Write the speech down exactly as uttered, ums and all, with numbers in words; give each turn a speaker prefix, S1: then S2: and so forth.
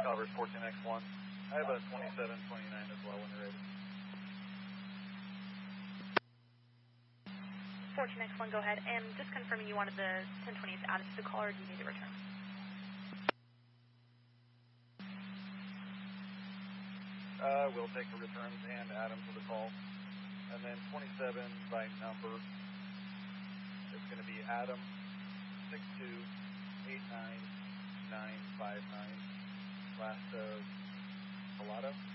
S1: Calvert fourteen X one. I have a twenty-seven twenty-nine as well when you're ready.
S2: fourteen X one, go ahead. And just confirming you wanted the ten twenty added to the call, or do you need a return?
S1: Uh, we'll take the returns and add them to the call. And then twenty-seven by number is going to be Adam six two eight nine nine five nine. Last of Colado.